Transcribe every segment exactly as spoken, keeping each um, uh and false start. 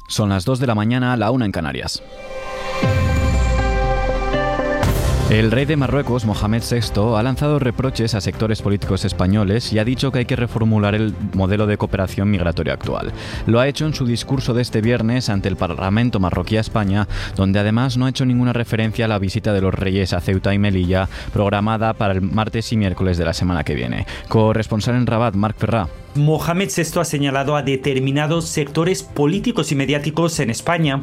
Son las dos de la mañana, la una en Canarias. El rey de Marruecos, Mohamed sexto, ha lanzado reproches a sectores políticos españoles y ha dicho que hay que reformular el modelo de cooperación migratoria actual. Lo ha hecho en su discurso de este viernes ante el Parlamento marroquí a España, donde además no ha hecho ninguna referencia a la visita de los reyes a Ceuta y Melilla, programada para el martes y miércoles de la semana que viene. Corresponsal en Rabat, Marc Ferrà. Mohamed sexto ha señalado a determinados sectores políticos y mediáticos en España.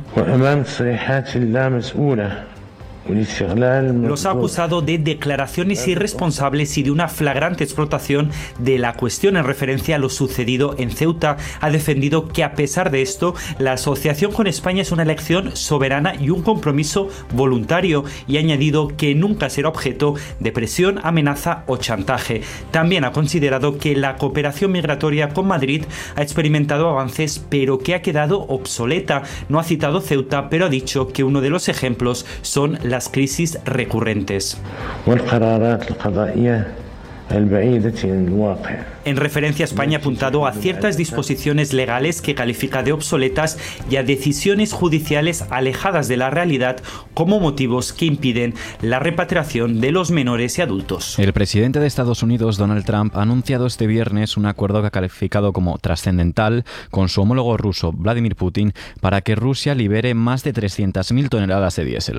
Los ha acusado de declaraciones irresponsables y de una flagrante explotación de la cuestión en referencia a lo sucedido en Ceuta. Ha defendido que a pesar de esto, la asociación con España es una elección soberana y un compromiso voluntario, y ha añadido que nunca será objeto de presión, amenaza o chantaje. También ha considerado que la cooperación migratoria con Madrid ha experimentado avances, pero que ha quedado obsoleta. No ha citado Ceuta, pero ha dicho que uno de los ejemplos son las las crisis recurrentes. En referencia a España ha apuntado a ciertas disposiciones legales que califica de obsoletas y a decisiones judiciales alejadas de la realidad como motivos que impiden la repatriación de los menores y adultos. El presidente de Estados Unidos, Donald Trump, ha anunciado este viernes un acuerdo que ha calificado como trascendental con su homólogo ruso, Vladimir Putin, para que Rusia libere más de trescientas mil toneladas de diésel.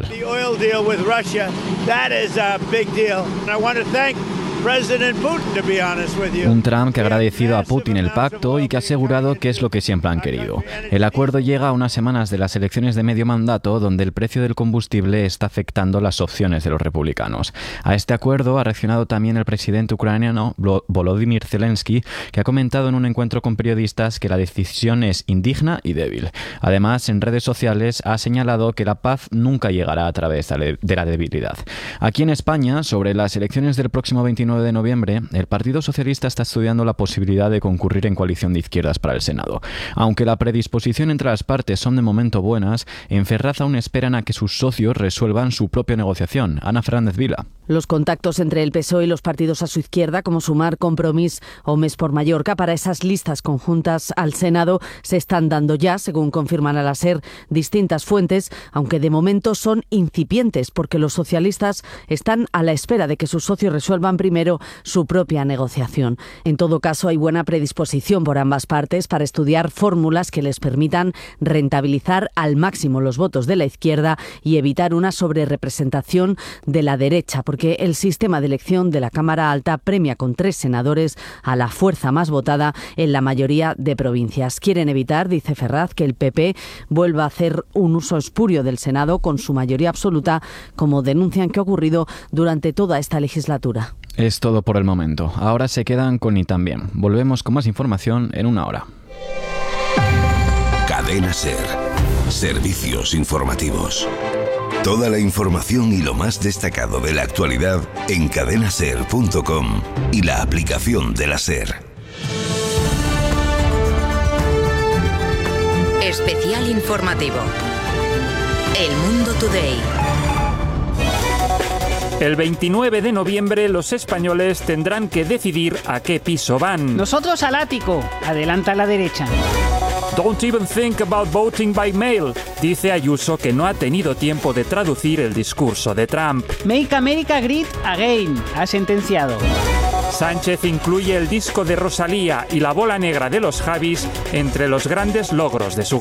Un Trump que ha agradecido a Putin el pacto y que ha asegurado que es lo que siempre han querido. El acuerdo llega a unas semanas de las elecciones de medio mandato, donde el precio del combustible está afectando las opciones de los republicanos. A este acuerdo ha reaccionado también el presidente ucraniano Volodymyr Zelensky, que ha comentado en un encuentro con periodistas que la decisión es indigna y débil. Además, en redes sociales ha señalado que la paz nunca llegará a través de la debilidad. Aquí en España, sobre las elecciones del próximo veintinueve de noviembre, el Partido Socialista está estudiando la posibilidad de concurrir en coalición de izquierdas para el Senado. Aunque la predisposición entre las partes son de momento buenas, en Ferraz aún esperan a que sus socios resuelvan su propia negociación. Ana Fernández Vila. Los contactos entre el P S O E y los partidos a su izquierda, como Sumar, Compromís o Més por Mallorca, para esas listas conjuntas al Senado, se están dando ya, según confirman a la SER distintas fuentes, aunque de momento son incipientes, porque los socialistas están a la espera de que sus socios resuelvan primero su propia negociación. En todo caso, hay buena predisposición por ambas partes para estudiar fórmulas que les permitan rentabilizar al máximo los votos de la izquierda y evitar una sobrerepresentación de la derecha, porque el sistema de elección de la Cámara Alta premia con tres senadores a la fuerza más votada en la mayoría de provincias. Quieren evitar, dice Ferraz, que el P P vuelva a hacer un uso espurio del Senado con su mayoría absoluta, como denuncian que ha ocurrido durante toda esta legislatura. Es todo por el momento. Ahora se quedan con Ni Tan Bien. Volvemos con más información en una hora. Cadena SER. Servicios informativos. Toda la información y lo más destacado de la actualidad en cadena ser punto com y la aplicación de la SER. Especial informativo. El Mundo Today. El veintinueve de noviembre los españoles tendrán que decidir a qué piso van. Nosotros al ático. Adelanta a la derecha. Don't even think about voting by mail, dice Ayuso, que no ha tenido tiempo de traducir el discurso de Trump. Make America Great Again, ha sentenciado. Sánchez incluye el disco de Rosalía y la bola negra de los Javis entre los grandes logros de su